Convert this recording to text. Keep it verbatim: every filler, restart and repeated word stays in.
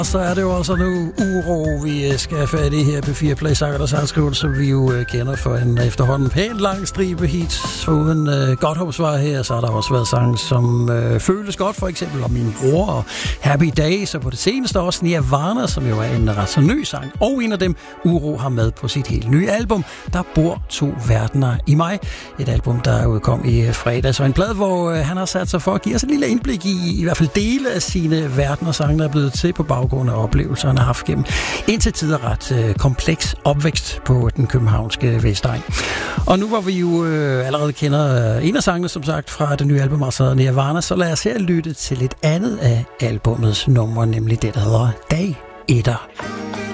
Og så er det jo altså nu uro, vi skal have fat i her på fire Play Sanger og Sangskrivelse, som vi jo kender for en efterhånden pænt lang stribe hits. Foruden uh, Godthåbsvej her, så har der også været sange, som uh, føles godt, for eksempel om Min Bror og Happy Days, og på det seneste også Nirvana, som jo er en ret så ny sang. Og en af dem, Uro, har med på sit helt nye album, Der bor to verdener i mig. Et album, der udkom i fredags, og en plade, hvor uh, han har sat sig for at give os et lille indblik i i hvert fald dele af sine verdener, sange, der er blevet til på baggrund af oplevelser, han har haft gennem indtil tider ret øh, kompleks opvækst på den københavnske Vestegn. Og nu hvor vi jo øh, allerede kender øh, en af sangene, som sagt, fra det nye album, altså Nirvana, så lad os her lytte til et andet af albumets numre, nemlig det, der hedder Dag Etter.